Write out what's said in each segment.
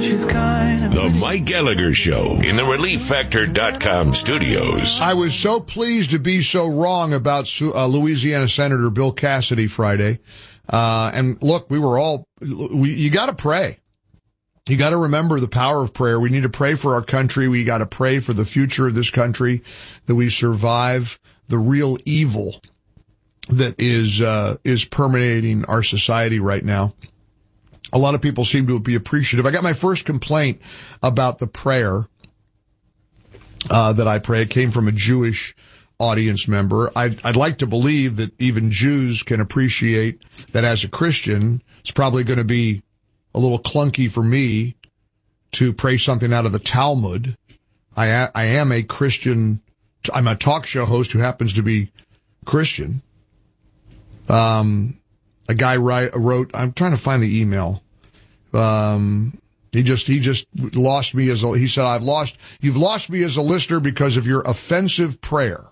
she's kind. The Mike Gallagher Show in the ReliefFactor.com studios. I was so pleased to be so wrong about Louisiana Senator Bill Cassidy Friday. And look, you got to pray. You got to remember the power of prayer. We need to pray for our country. We got to pray for the future of this country, that we survive the real evil that is permeating our society right now. A lot of people seem to be appreciative. I got my first complaint about the prayer that I pray. It came from a Jewish audience member. I'd like to believe that even Jews can appreciate that as a Christian, it's probably going to be a little clunky for me to pray something out of the Talmud. I am a Christian. I'm a talk show host who happens to be Christian. A guy wrote, I'm trying to find the email. He just lost me he said, you've lost me as a listener because of your offensive prayer.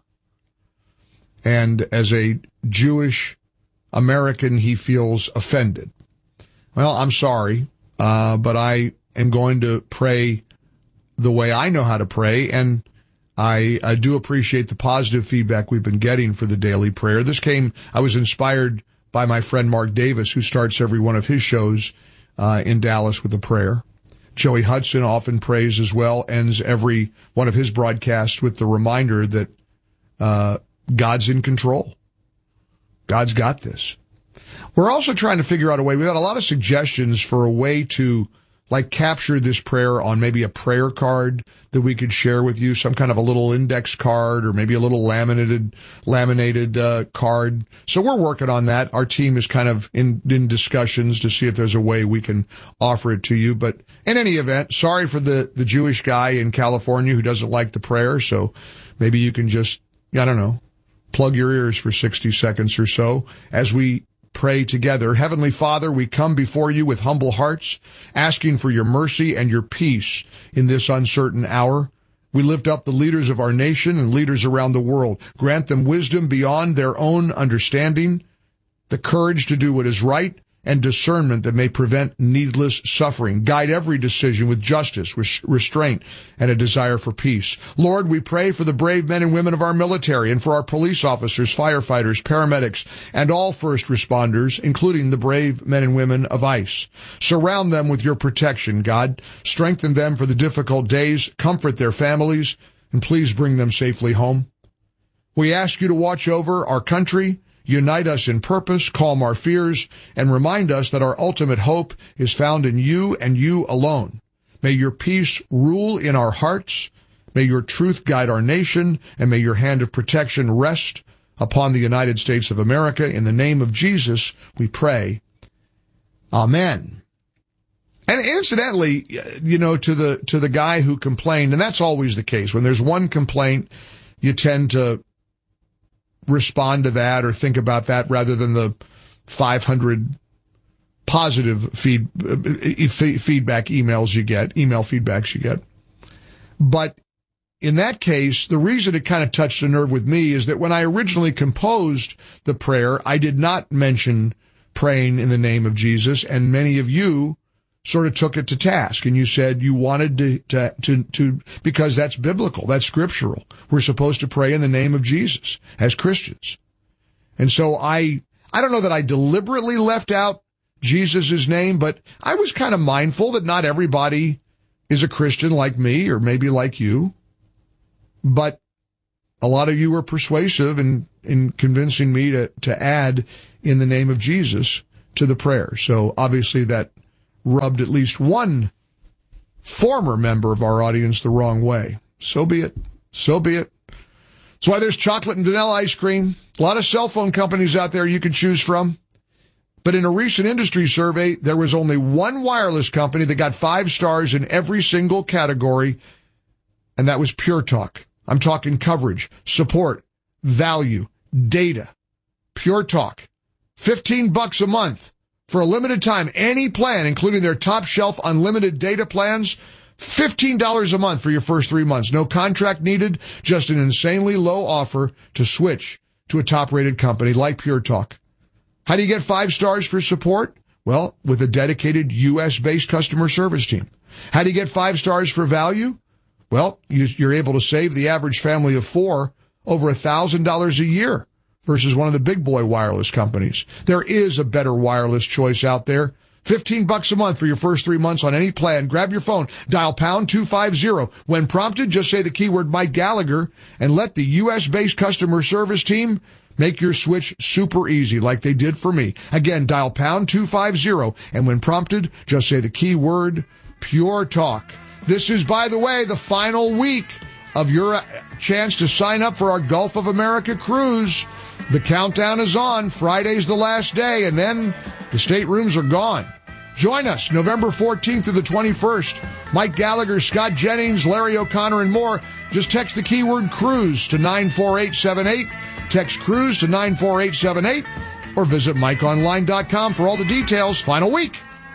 And as a Jewish American, he feels offended. Well, I'm sorry, but I am going to pray the way I know how to pray, and I do appreciate the positive feedback we've been getting for the daily prayer. I was inspired by my friend Mark Davis, who starts every one of his shows in Dallas with a prayer. Joey Hudson often prays as well, ends every one of his broadcasts with the reminder that God's in control. God's got this. We're also trying to figure out a way. We've got a lot of suggestions for a way to capture this prayer on maybe a prayer card that we could share with you, some kind of a little index card or maybe a little laminated card. So we're working on that. Our team is kind of in discussions to see if there's a way we can offer it to you. But in any event, sorry for the Jewish guy in California who doesn't like the prayer. So maybe you can just, I don't know, plug your ears for 60 seconds or so as we pray together. Heavenly Father, we come before you with humble hearts, asking for your mercy and your peace in this uncertain hour. We lift up the leaders of our nation and leaders around the world. Grant them wisdom beyond their own understanding, the courage to do what is right, and discernment that may prevent needless suffering. Guide every decision with justice, restraint, and a desire for peace. Lord, we pray for the brave men and women of our military and for our police officers, firefighters, paramedics, and all first responders, including the brave men and women of ICE. Surround them with your protection, God. Strengthen them for the difficult days, comfort their families, and please bring them safely home. We ask you to watch over our country, unite us in purpose, calm our fears, and remind us that our ultimate hope is found in you and you alone. May your peace rule in our hearts. May your truth guide our nation, and may your hand of protection rest upon the United States of America. In the name of Jesus, we pray. Amen. And incidentally, to the guy who complained, and that's always the case. When there's one complaint, you tend to respond to that or think about that rather than the 500 positive feedback email feedbacks you get. But in that case, the reason it kind of touched a nerve with me is that when I originally composed the prayer, I did not mention praying in the name of Jesus, and many of you sort of took it to task, and you said you wanted to because that's biblical, that's scriptural. We're supposed to pray in the name of Jesus as Christians. And so I don't know that I deliberately left out Jesus' name, but I was kind of mindful that not everybody is a Christian like me or maybe like you. But a lot of you were persuasive in convincing me to add in the name of Jesus to the prayer. So obviously that rubbed at least one former member of our audience the wrong way. So be it. So be it. That's why there's chocolate and vanilla ice cream. A lot of cell phone companies out there you can choose from. But in a recent industry survey, there was only one wireless company that got 5 stars in every single category, and that was Pure Talk. I'm talking coverage, support, value, data. Pure Talk. $15 a month. For a limited time, any plan, including their top shelf unlimited data plans, $15 a month for your first 3 months. No contract needed, just an insanely low offer to switch to a top-rated company like Pure Talk. How do you get 5 stars for support? Well, with a dedicated U.S.-based customer service team. How do you get 5 stars for value? Well, you're able to save the average family of 4 over $1,000 a year versus one of the big boy wireless companies. There is a better wireless choice out there. $15 a month for your first 3 months on any plan. Grab your phone, dial pound 250. When prompted, just say the keyword Mike Gallagher and let the U.S.-based customer service team make your switch super easy like they did for me. Again, dial pound 250 and when prompted, just say the keyword Pure Talk. This is, by the way, the final week of your chance to sign up for our Gulf of America cruise. The countdown is on. Friday's the last day, and then the staterooms are gone. Join us November 14th through the 21st. Mike Gallagher, Scott Jennings, Larry O'Connor, and more. Just text the keyword cruise to 94878. Text cruise to 94878 or visit MikeOnline.com for all the details. Final week.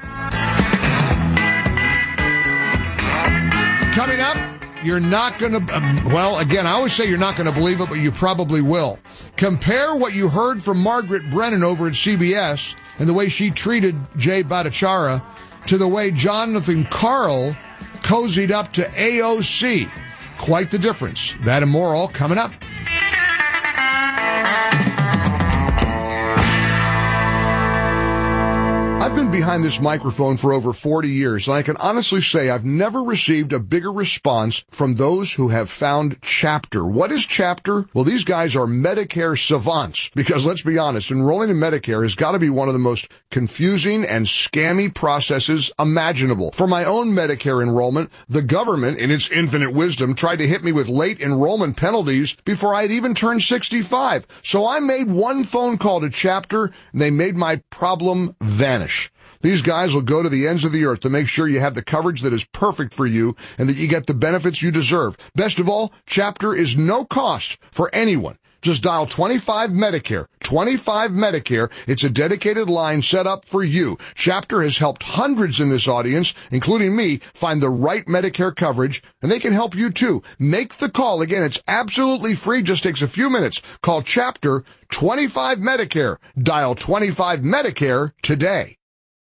Coming up, you're not going to, well, again, I always say you're not going to believe it, but you probably will. Compare what you heard from Margaret Brennan over at CBS and the way she treated Jay Bhattacharya to the way Jonathan Karl cozied up to AOC. Quite the difference. That and more all coming up. I've been behind this microphone for over 40 years, and I can honestly say I've never received a bigger response from those who have found Chapter. What is Chapter? Well, these guys are Medicare savants, because let's be honest, enrolling in Medicare has got to be one of the most confusing and scammy processes imaginable. For my own Medicare enrollment, the government, in its infinite wisdom, tried to hit me with late enrollment penalties before I had even turned 65. So I made one phone call to Chapter, and they made my problem vanish. These guys will go to the ends of the earth to make sure you have the coverage that is perfect for you and that you get the benefits you deserve. Best of all, Chapter is no cost for anyone. Just dial 25 Medicare. 25 Medicare. It's a dedicated line set up for you. Chapter has helped hundreds in this audience, including me, find the right Medicare coverage, and they can help you too. Make the call. Again, it's absolutely free. Just takes a few minutes. Call Chapter 25 Medicare. Dial 25 Medicare today.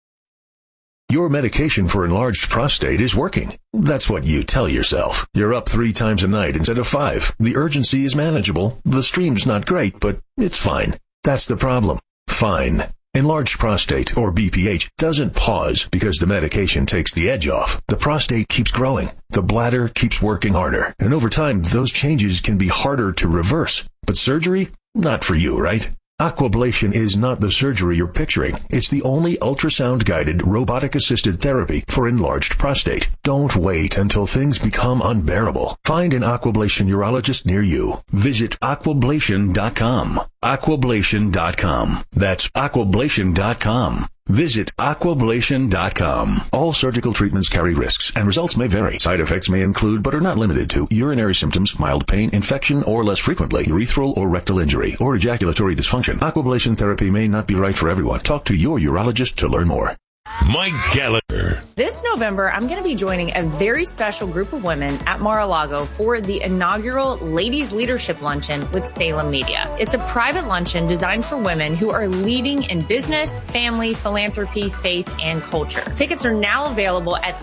Your medication for enlarged prostate is working. That's what you tell yourself. You're up 3 times a night instead of 5. The urgency is manageable. The stream's not great, but it's fine. That's the problem. Fine. Enlarged prostate, or BPH, doesn't pause because the medication takes the edge off. The prostate keeps growing. The bladder keeps working harder. And over time, those changes can be harder to reverse. But surgery? Not for you, right? Aquablation is not the surgery you're picturing. It's the only ultrasound-guided, robotic-assisted therapy for enlarged prostate. Don't wait until things become unbearable. Find an Aquablation urologist near you. Visit aquablation.com. Aquablation.com. That's aquablation.com. Visit aquablation.com. All surgical treatments carry risks, and results may vary. Side effects may include, but are not limited to, urinary symptoms, mild pain, infection, or less frequently, urethral or rectal injury, or ejaculatory dysfunction. Aquablation therapy may not be right for everyone. Talk to your urologist to learn more. Mike Gallagher. This November, I'm going to be joining a very special group of women at Mar-a-Lago for the inaugural Ladies Leadership Luncheon with Salem Media. It's a private luncheon designed for women who are leading in business, family, philanthropy, faith, and culture. Tickets are now available at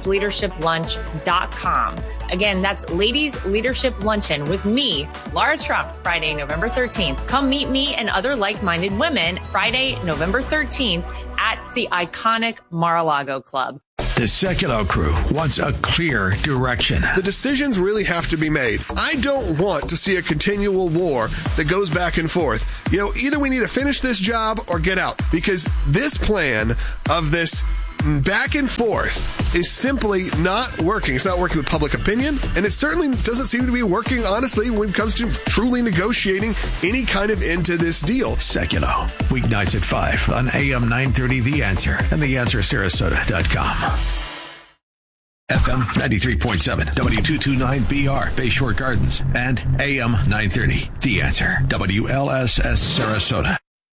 ladiesleadershiplunch.com. Again, that's Ladies Leadership Luncheon with me, Laura Trump, Friday, November 13th. Come meet me and other like-minded women Friday, November 13th at the iconic Mar-a-Lago Club. The Sekulow crew wants a clear direction. The decisions really have to be made. I don't want to see a continual war that goes back and forth. Either we need to finish this job or get out, because this plan of this back and forth is simply not working. It's not working with public opinion, and it certainly doesn't seem to be working, honestly, when it comes to truly negotiating any kind of end to this deal. Sekulow, weeknights at 5 on AM 930 The Answer and TheAnswerSarasota.com. FM 93.7, W229BR, Bayshore Gardens, and AM 930 The Answer, WLSS Sarasota.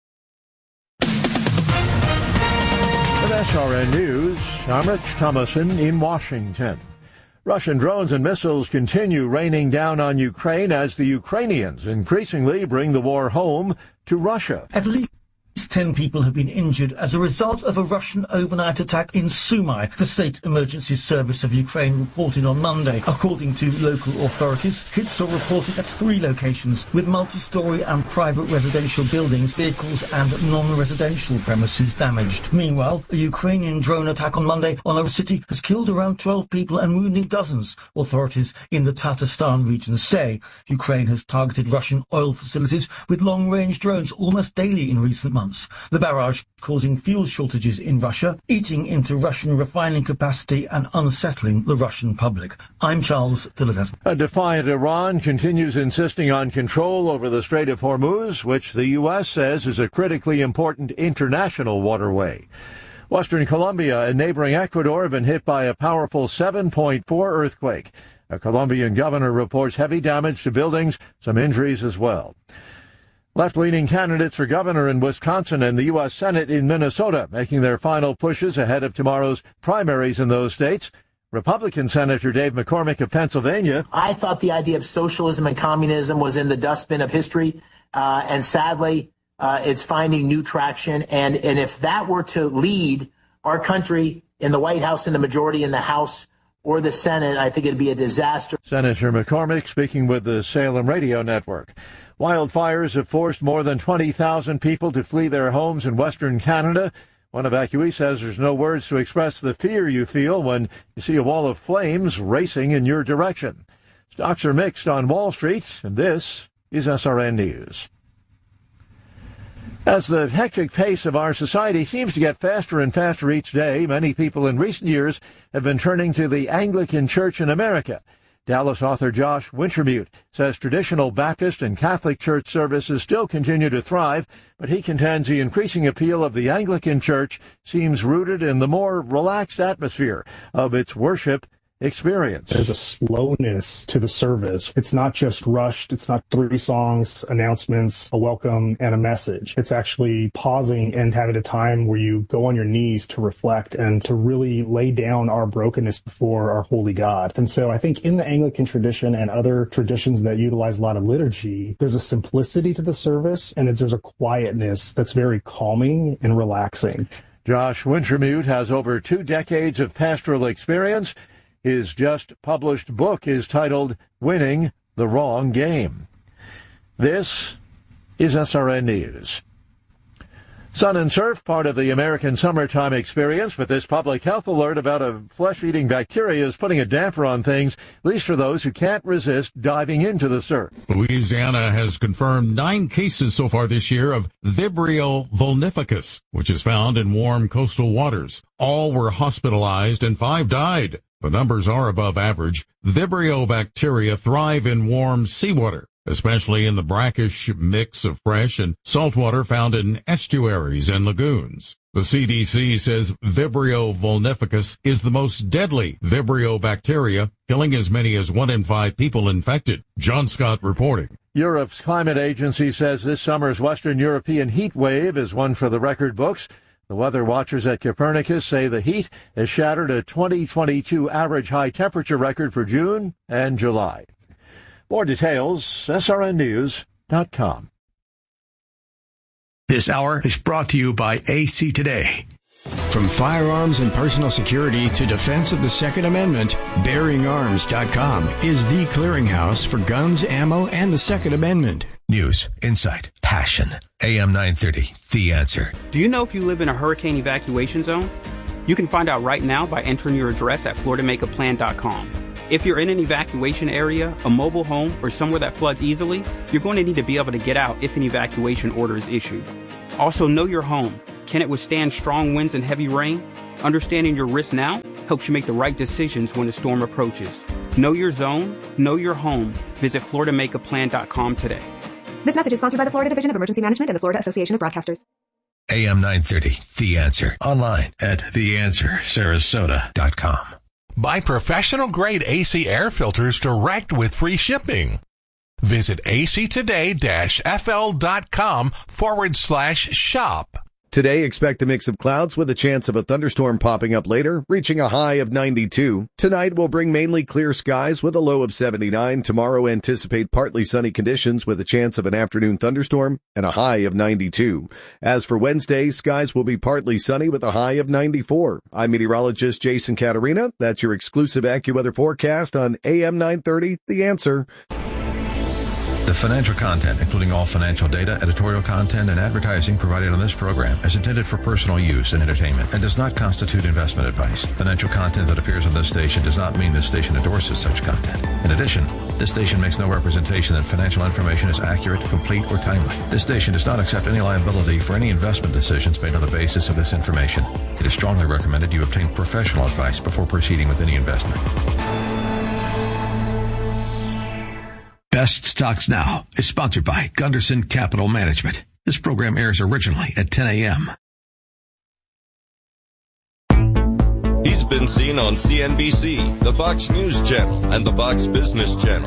With SRN News, I'm Rich Thomason in Washington. Russian drones and missiles continue raining down on Ukraine as the Ukrainians increasingly bring the war home to Russia. At least 10 people have been injured as a result of a Russian overnight attack in Sumy, the State Emergency Service of Ukraine reported on Monday. According to local authorities, hits are reported at 3 locations, with multi-storey and private residential buildings, vehicles and non-residential premises damaged. Meanwhile, a Ukrainian drone attack on Monday on a city has killed around 12 people and wounded dozens, authorities in the Tatarstan region say. Ukraine has targeted Russian oil facilities with long-range drones almost daily in recent months. The barrage causing fuel shortages in Russia, eating into Russian refining capacity and unsettling the Russian public. I'm Charles Tillett. A defiant Iran continues insisting on control over the Strait of Hormuz, which the U.S. says is a critically important international waterway. Western Colombia and neighboring Ecuador have been hit by a powerful 7.4 earthquake. A Colombian governor reports heavy damage to buildings, some injuries as well. Left-leaning candidates for governor in Wisconsin and the U.S. Senate in Minnesota making their final pushes ahead of tomorrow's primaries in those states. Republican Senator Dave McCormick of Pennsylvania. I thought the idea of socialism and communism was in the dustbin of history, and sadly, it's finding new traction. And if that were to lead our country in the White House, in the majority in the House or the Senate, I think it'd be a disaster. Senator McCormick speaking with the Salem Radio Network. Wildfires have forced more than 20,000 people to flee their homes in Western Canada. One evacuee says there's no words to express the fear you feel when you see a wall of flames racing in your direction. Stocks are mixed on Wall Street, and this is SRN News. As the hectic pace of our society seems to get faster and faster each day, many people in recent years have been turning to the Anglican Church in America. Dallas author Josh Wintermute says traditional Baptist and Catholic church services still continue to thrive, but he contends the increasing appeal of the Anglican Church seems rooted in the more relaxed atmosphere of its worship experience. There's a slowness to the service. It's not just rushed. It's not 3 songs, announcements, a welcome, and a message. It's actually pausing and having a time where you go on your knees to reflect and to really lay down our brokenness before our holy God. And so I think in the Anglican tradition and other traditions that utilize a lot of liturgy, there's a simplicity to the service, and there's a quietness that's very calming and relaxing. Josh Wintermute has over 2 decades of pastoral experience. His just-published book is titled Winning the Wrong Game. This is SRN News. Sun and surf, part of the American summertime experience, but this public health alert about a flesh-eating bacteria is putting a damper on things, at least for those who can't resist diving into the surf. Louisiana has confirmed 9 cases so far this year of Vibrio vulnificus, which is found in warm coastal waters. All were hospitalized and 5 died. The numbers are above average. Vibrio bacteria thrive in warm seawater, especially in the brackish mix of fresh and salt water found in estuaries and lagoons. The CDC says Vibrio vulnificus is the most deadly Vibrio bacteria, killing as many as 1 in 5 people infected. John Scott reporting. Europe's climate agency says this summer's Western European heat wave is one for the record books. The weather watchers at Copernicus say the heat has shattered a 2022 average high temperature record for June and July. More details, srnnews.com. This hour is brought to you by AC Today. From firearms and personal security to defense of the Second Amendment, BearingArms.com is the clearinghouse for guns, ammo, and the Second Amendment. News, insight, passion. AM 930, The Answer. Do you know if you live in a hurricane evacuation zone? You can find out right now by entering your address at FloridaMakeAPlan.com. If you're in an evacuation area, a mobile home, or somewhere that floods easily, you're going to need to be able to get out if an evacuation order is issued. Also, know your home. Can it withstand strong winds and heavy rain? Understanding your risk now helps you make the right decisions when a storm approaches. Know your zone, know your home. Visit FloridaMakeAPlan.com today. This message is sponsored by the Florida Division of Emergency Management and the Florida Association of Broadcasters. AM 930, The Answer. Online at theanswersarasota.com. Buy professional-grade AC air filters direct with free shipping. Visit actoday-fl.com/shop. Today, expect a mix of clouds with a chance of a thunderstorm popping up later, reaching a high of 92. Tonight will bring mainly clear skies with a low of 79. Tomorrow, anticipate partly sunny conditions with a chance of an afternoon thunderstorm and a high of 92. As for Wednesday, skies will be partly sunny with a high of 94. I'm meteorologist Jason Caterina. That's your exclusive AccuWeather forecast on AM 930, The Answer. The financial content, including all financial data, editorial content, and advertising provided on this program is intended for personal use and entertainment and does not constitute investment advice. Financial content that appears on this station does not mean this station endorses such content. In addition, this station makes no representation that financial information is accurate, complete, or timely. This station does not accept any liability for any investment decisions made on the basis of this information. It is strongly recommended you obtain professional advice before proceeding with any investment. Best Stocks Now is sponsored by Gunderson Capital Management. This program airs originally at 10 a.m. He's been seen on CNBC, the Fox News Channel, and the Fox Business Channel.